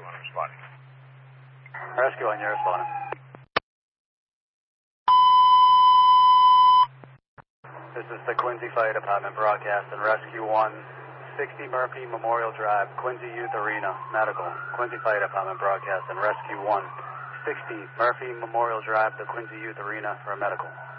Rescue 1 responding. Rescue 1, you're responding. This is the Quincy Fire Department broadcasting. Rescue 1, 60 Murphy Memorial Drive, Quincy Youth Arena, medical. Quincy Fire Department broadcasting. Rescue 1, 60 Murphy Memorial Drive, the Quincy Youth Arena for a medical.